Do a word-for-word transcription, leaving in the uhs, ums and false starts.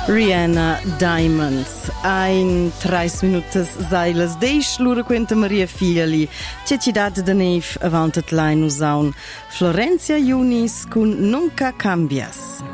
Rihanna Diamonds. Ein treis minutas sei las deix, l'ura quenta Maria Fiali. C'è cidade de neve avanti l'anno usaun. Florencia Yunis con Nunca Cambias.